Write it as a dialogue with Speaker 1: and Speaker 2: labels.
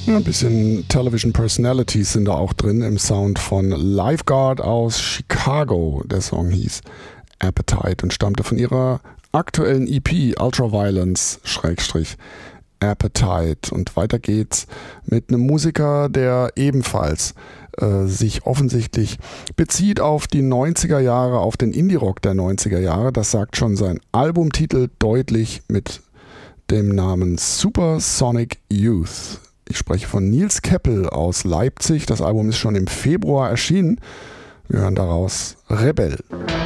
Speaker 1: Ein bisschen Television Personalities sind da auch drin im Sound von Lifeguard aus Chicago. Der Song hieß Appetite und stammte von ihrer aktuellen EP Ultraviolence-Appetite. Und weiter geht's mit einem Musiker, der ebenfalls sich offensichtlich bezieht auf die 90er Jahre, auf den Indie-Rock der 90er Jahre. Das sagt schon sein Albumtitel deutlich mit dem Namen Supersonic Youth. Ich spreche von Nils Keppel aus Leipzig. Das Album ist schon im Februar erschienen. Wir hören daraus Rebell.